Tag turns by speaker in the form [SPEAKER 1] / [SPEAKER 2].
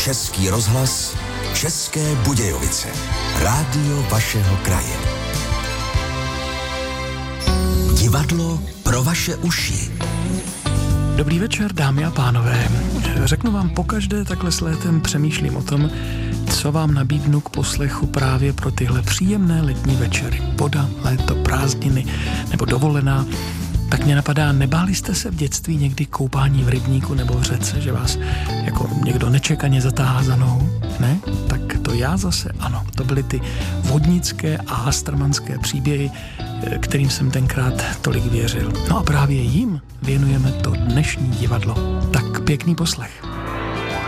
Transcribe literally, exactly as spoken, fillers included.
[SPEAKER 1] Český rozhlas, České Budějovice. Rádio vašeho kraje. Divadlo pro vaše uši.
[SPEAKER 2] Dobrý večer, dámy a pánové. Řeknu vám, pokaždé takhle s létem přemýšlím o tom, co vám nabídnu k poslechu právě pro tyhle příjemné letní večery. Voda, léto, prázdniny nebo dovolená. Tak mě napadá, nebáli jste se v dětství někdy koupání v rybníku nebo v řece, že vás jako někdo nečekaně zatáhá za nohu? Ne? Tak to já zase ano. To byly ty vodnické a hastrmanské příběhy, kterým jsem tenkrát tolik věřil. No a právě jim věnujeme to dnešní divadlo. Tak pěkný poslech.